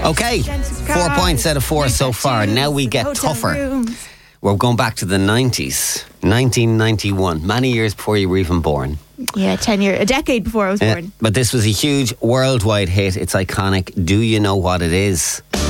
Okay, 4 points out of 4 so far. Now we get tougher. We're going back to the 90s, 1991, many years before you were even born. Yeah, a decade before I was born. But this was a huge worldwide hit. It's iconic. Do you know what it is?